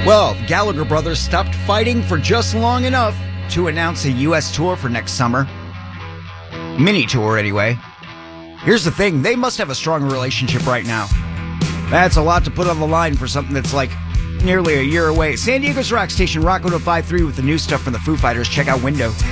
Well, Gallagher brothers stopped fighting for just long enough to announce a U.S. tour for next summer. Mini tour, anyway. Here's the thing, they must have a strong relationship right now. That's a lot to put on the line for something that's like nearly a year away. San Diego's rock station, Rock 105.3 with the new stuff from the Foo Fighters. Check out Window.